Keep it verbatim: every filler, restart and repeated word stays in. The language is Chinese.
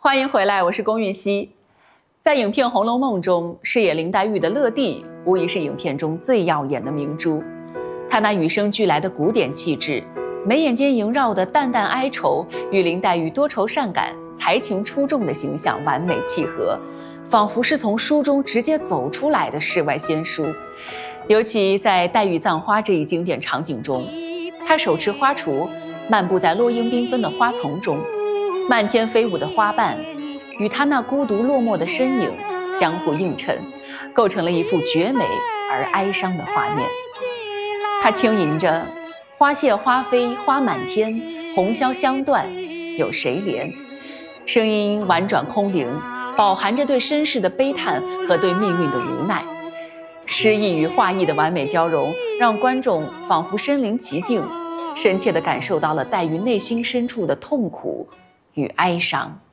欢迎回来，我是龚韵希。在影片《红楼梦》中，饰演林黛玉的乐蒂无疑是影片中最耀眼的明珠。她那与生俱来的古典气质，眉眼间萦绕的淡淡哀愁，与林黛玉多愁善感、才情出众的形象完美契合，仿佛是从书中直接走出来的世外仙姝。尤其在黛玉葬花这一经典场景中，她手持花锄，漫步在落英缤纷的花丛中，漫天飞舞的花瓣与她那孤独落寞的身影相互映衬，构成了一幅绝美而哀伤的画面。她轻吟着花谢花飞花满天，红消香断有谁怜，声音婉转空灵，饱含着对身世的悲叹和对命运的无奈。诗意与画意的完美交融，让观众仿佛身临其境，深切地感受到了黛玉内心深处的痛苦与哀伤。